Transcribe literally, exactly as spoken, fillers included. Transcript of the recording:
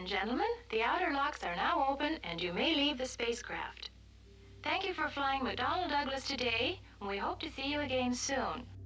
and gentlemen, the outer locks are now open and you may leave the spacecraft. Thank you for flying McDonnell Douglas today, and we hope to see you again soon.